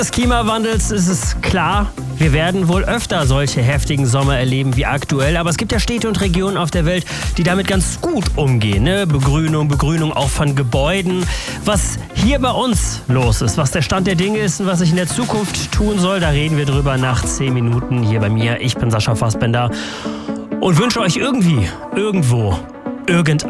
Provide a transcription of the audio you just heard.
Des Klimawandels ist es klar, wir werden wohl öfter solche heftigen Sommer erleben wie aktuell. Aber es gibt ja Städte und Regionen auf der Welt, die damit ganz gut umgehen. Ne? Begrünung auch von Gebäuden. Was hier bei uns los ist, was der Stand der Dinge ist und was sich in der Zukunft tun soll, da reden wir drüber nach 10 Minuten hier bei mir. Ich bin Sascha Fassbender und wünsche euch irgendwo, irgendein